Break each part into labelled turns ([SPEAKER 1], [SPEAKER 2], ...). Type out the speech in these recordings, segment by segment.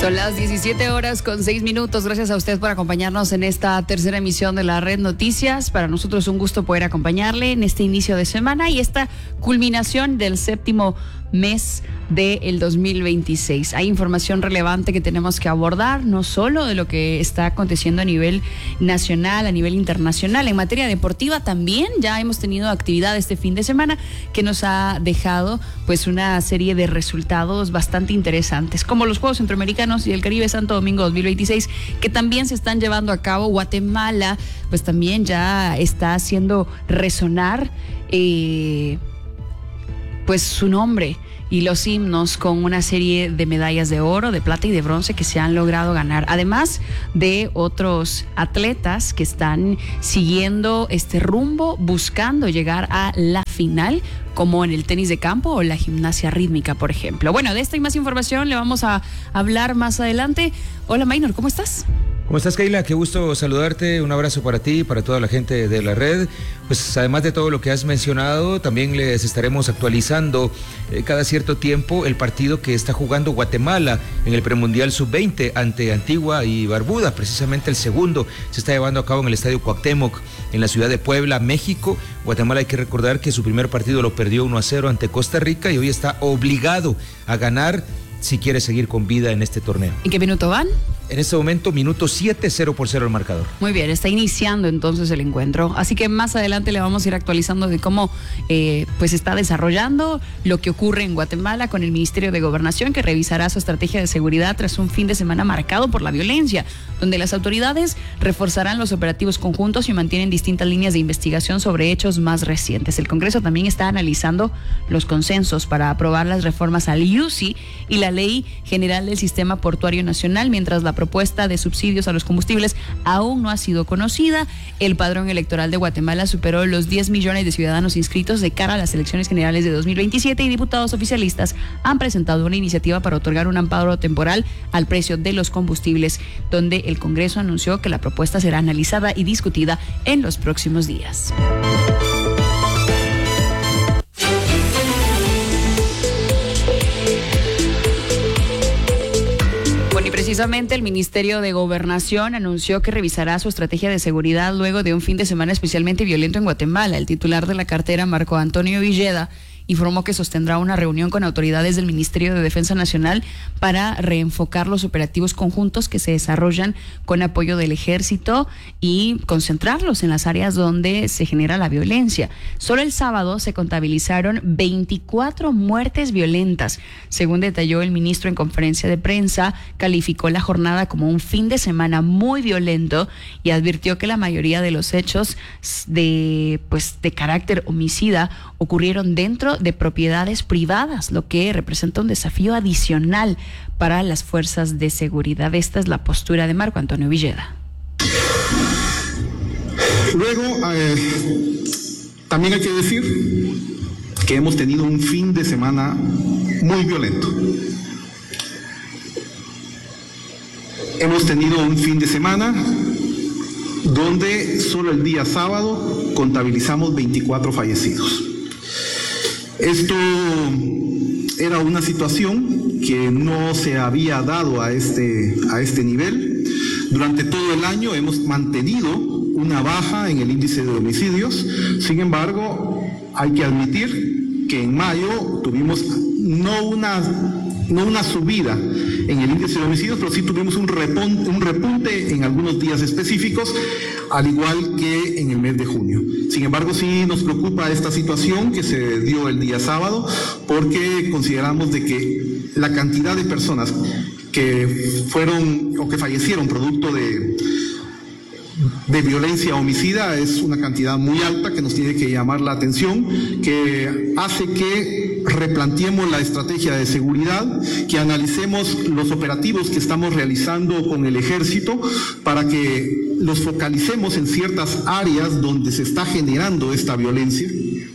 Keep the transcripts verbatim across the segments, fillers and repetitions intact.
[SPEAKER 1] Son las diecisiete horas con seis minutos. Gracias a usted por acompañarnos en esta tercera emisión de la Red Noticias. Para nosotros es un gusto poder acompañarle en este inicio de semana y esta culminación del séptimo mes del dos mil veintiséis. Hay información relevante que tenemos que abordar, no solo de lo que está aconteciendo a nivel nacional, a nivel internacional. En materia deportiva también ya hemos tenido actividad este fin de semana que nos ha dejado pues una serie de resultados bastante interesantes, como los Juegos Centroamericanos y el Caribe Santo Domingo dos mil veintiséis, que también se están llevando a cabo. Guatemala pues también ya está haciendo resonar eh, pues su nombre y los himnos con una serie de medallas de oro, de plata y de bronce que se han logrado ganar, además de otros atletas que están siguiendo este rumbo, buscando llegar a la final, como en el tenis de campo o la gimnasia rítmica, por ejemplo. Bueno, de esta y más información le vamos a hablar más adelante. Hola, Maynor, ¿cómo estás?
[SPEAKER 2] ¿Cómo estás, Keila? Qué gusto saludarte. Un abrazo para ti y para toda la gente de la red. Pues además de todo lo que has mencionado, también les estaremos actualizando eh, cada cierto tiempo el partido que está jugando Guatemala en el premundial sub veinte ante Antigua y Barbuda. Precisamente el segundo se está llevando a cabo en el Estadio Cuauhtémoc, en la ciudad de Puebla, México. Guatemala, hay que recordar que su primer partido lo perdió uno a cero ante Costa Rica y hoy está obligado a ganar si quiere seguir con vida en este torneo.
[SPEAKER 1] ¿En qué minuto van?
[SPEAKER 2] En este momento, minuto siete, cero por cero el marcador.
[SPEAKER 1] Muy bien, está iniciando entonces el encuentro. Así que más adelante le vamos a ir actualizando de cómo eh, pues está desarrollando lo que ocurre en Guatemala con el Ministerio de Gobernación, que revisará su estrategia de seguridad tras un fin de semana marcado por la violencia, donde las autoridades reforzarán los operativos conjuntos y mantienen distintas líneas de investigación sobre hechos más recientes. El Congreso también está analizando los consensos para aprobar las reformas al I U C I y la Ley General del Sistema Portuario Nacional, mientras la propuesta de subsidios a los combustibles aún no ha sido conocida. El padrón electoral de Guatemala superó los diez millones de ciudadanos inscritos de cara a las elecciones generales de dos mil veintisiete y diputados oficialistas han presentado una iniciativa para otorgar un amparo temporal al precio de los combustibles, donde el Congreso anunció que la propuesta será analizada y discutida en los próximos días. Precisamente el Ministerio de Gobernación anunció que revisará su estrategia de seguridad luego de un fin de semana especialmente violento en Guatemala. El titular de la cartera, Marco Antonio Villeda, informó que sostendrá una reunión con autoridades del Ministerio de Defensa Nacional para reenfocar los operativos conjuntos que se desarrollan con apoyo del Ejército y concentrarlos en las áreas donde se genera la violencia. Solo el sábado se contabilizaron veinticuatro muertes violentas. Según detalló el ministro en conferencia de prensa, calificó la jornada como un fin de semana muy violento y advirtió que la mayoría de los hechos de, pues, de carácter homicida ocurrieron dentro de propiedades privadas, lo que representa un desafío adicional para las fuerzas de seguridad. Esta es la postura de Marco Antonio Villeda.
[SPEAKER 3] Luego, eh, también hay que decir que hemos tenido un fin de semana muy violento. Hemos tenido un fin de semana donde solo el día sábado contabilizamos veinticuatro fallecidos. Esto era una situación que no se había dado a este, a este nivel. Durante todo el año hemos mantenido una baja en el índice de homicidios. Sin embargo, hay que admitir que en mayo tuvimos no una, no una subida en el índice de homicidios, pero sí tuvimos un repunte, un repunte en algunos días específicos, al igual que en el mes de junio. Sin embargo, sí nos preocupa esta situación que se dio el día sábado, porque consideramos de que la cantidad de personas que fueron o que fallecieron producto de, de violencia homicida es una cantidad muy alta que nos tiene que llamar la atención, que hace que replanteemos la estrategia de seguridad, que analicemos los operativos que estamos realizando con el ejército para que los focalicemos en ciertas áreas donde se está generando esta violencia.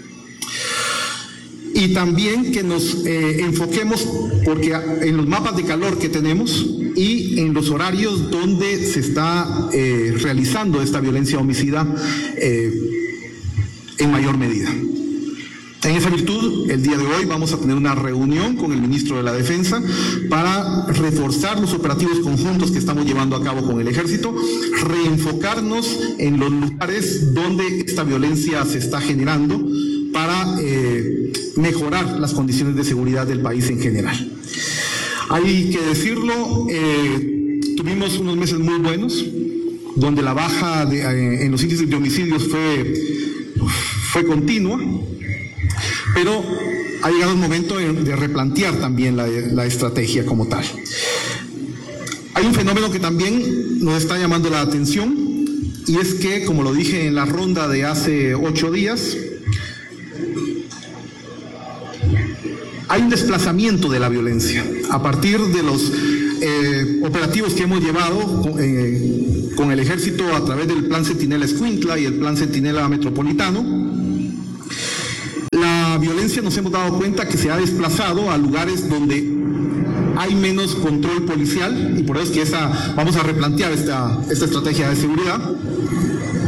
[SPEAKER 3] Y también que nos eh, enfoquemos porque en los mapas de calor que tenemos y en los horarios donde se está eh, realizando esta violencia homicida eh, en mayor medida. En esa virtud, el día de hoy vamos a tener una reunión con el ministro de la Defensa para reforzar los operativos conjuntos que estamos llevando a cabo con el Ejército, reenfocarnos en los lugares donde esta violencia se está generando para eh, mejorar las condiciones de seguridad del país en general. Hay que decirlo, eh, tuvimos unos meses muy buenos, donde la baja de, eh, en los índices de homicidios fue, fue continua, pero ha llegado el momento de, de replantear también la, la estrategia como tal. Hay un fenómeno que también nos está llamando la atención, y es que, como lo dije en la ronda de hace ocho días, hay un desplazamiento de la violencia a partir de los eh, operativos que hemos llevado con, eh, con el Ejército a través del Plan Centinela Escuintla y el Plan Centinela Metropolitano. La violencia, nos hemos dado cuenta que se ha desplazado a lugares donde hay menos control policial, y por eso es que esa, vamos a replantear esta, esta estrategia de seguridad.